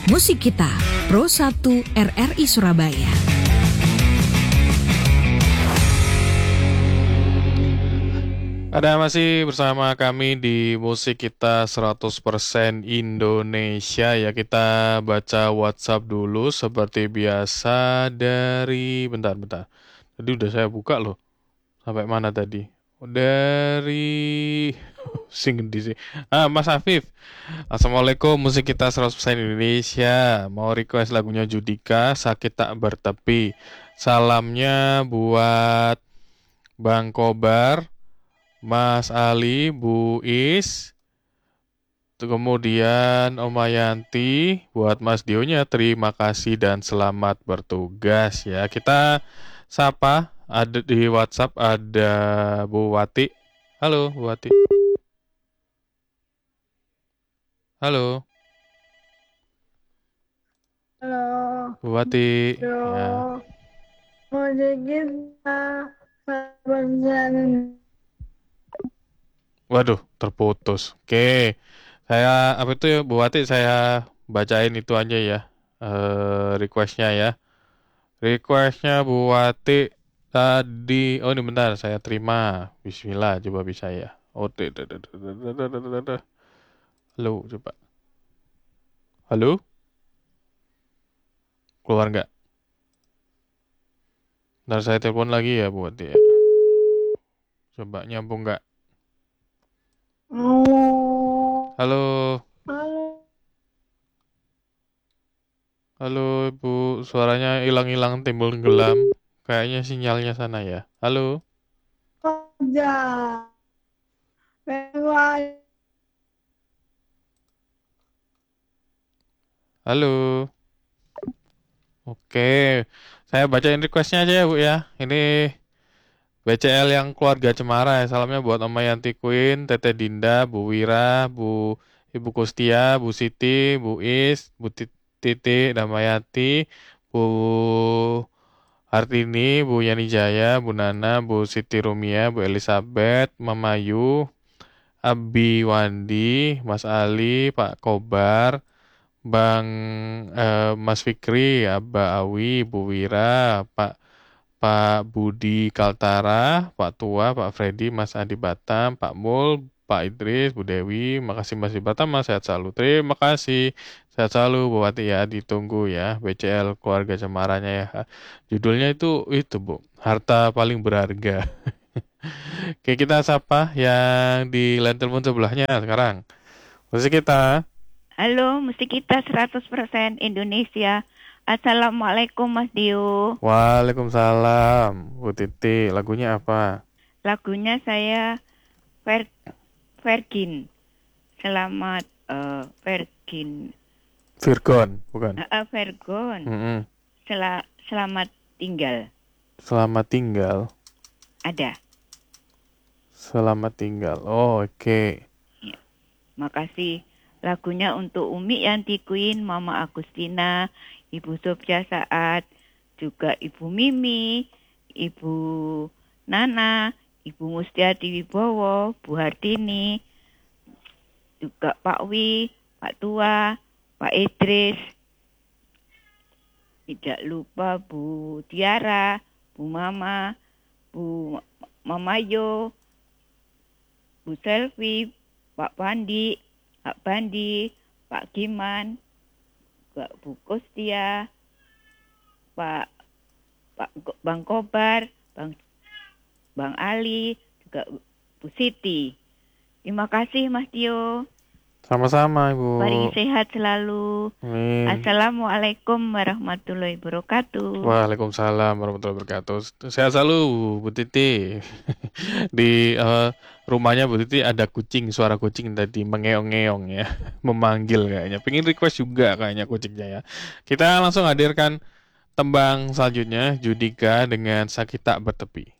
Musik Kita, Pro 1 RRI Surabaya. Ada masih bersama kami di Musik Kita 100% Indonesia ya. Kita baca WhatsApp dulu seperti biasa dari bentar. Tadi udah saya buka loh. Sampai mana tadi? Dari di sini. Mas Afif. Assalamualaikum, Musik Kita 100% Indonesia. Mau request lagunya Judika, Sakit Tak Bertepi. Salamnya buat Bang Kobar, Mas Ali, Bu Is, kemudian Oma Yanti, buat Mas Dionya terima kasih dan selamat bertugas ya. Kita sapa, ada di WhatsApp ada Bu Wati. Halo Bu Wati. Halo Halo. Bu Wati. Halo. Ya. Musik Kita 100%. Waduh, terputus. Oke. Saya apa itu ya Bu Wati, saya bacain itu aja ya. Requestnya ya. Requestnya Bu Wati tadi. Oh ini bentar, saya terima. Bismillah, coba bisa ya. Oh, halo, coba. Halo? Keluar nggak? Ntar saya telepon lagi ya Bu Wati ya. Coba nyambung nggak? Halo? Halo Ibu, suaranya hilang-hilang timbul tenggelam. Kayaknya sinyalnya sana ya. Halo? Halo? Oke, saya bacain requestnya aja ya Bu ya. Ini BCL yang keluarga Cemara ya. Salamnya buat Oma Yanti Queen, Tete Dinda, Bu Wira, Ibu Kustia, Bu Siti, Bu Is, Bu Titi, Damayati, Bu Hartini, Bu Yani Jaya, Bu Nana, Bu Siti Rumia, Bu Elizabeth, Mama Yu, Abi Wandi, Mas Ali, Pak Kobar, Bang Mas Fikri, Abah Awi, Bu Wira, Pak Budi Kaltara, Pak Tua, Pak Freddy, Mas Adi Batam, Pak Mul, Pak Idris, Bu Dewi, makasih Mas Adi Batam, Mas sehat selalu. Terima kasih. Sehat selalu Bu Wati ya, ditunggu ya BCL keluarga Cemaranya ya. Judulnya itu Bu, harta paling berharga. Oke, kita sapa yang di line telepon sebelahnya sekarang. Musik Kita. Halo, Musik Kita 100% Indonesia. Assalamualaikum Mas Dio. Waalaikumsalam Bu Titi. Lagunya apa? Lagunya saya Virgin. Selamat Virgin. Virgon, bukan? Virgon. Mm-mm. Selamat tinggal. Selamat tinggal. Ada. Selamat tinggal. Oh, oke. Ya. Makasih. Lagunya untuk Umi Yanti Queen, Mama Agustina, Ibu Sofia Saat, juga Ibu Mimi, Ibu Nana, Ibu Mustiati Wibowo, Bu Hartini, juga Pak Wi, Pak Tua, Pak Idris, tidak lupa Bu Tiara, Bu Mama, Bu Mamayo, Bu Selvi, Pak Pandi, Pak Bandi, Pak Giman, Bu Kustia, Bang Kobar, Bang Ali, juga Bu Siti. Terima kasih Mas Tio. Sama-sama Ibu. Mari sehat selalu. Amin. Assalamualaikum warahmatullahi wabarakatuh. Waalaikumsalam warahmatullahi wabarakatuh. Sehat selalu Bu Titi. Di rumahnya Bu Titi ada kucing, suara kucing tadi mengeong-ngeong ya. Memanggil kayaknya. Pengen request juga kayaknya kucingnya ya. Kita langsung hadirkan tembang selanjutnya, Judika dengan Sakit Tak Bertepi.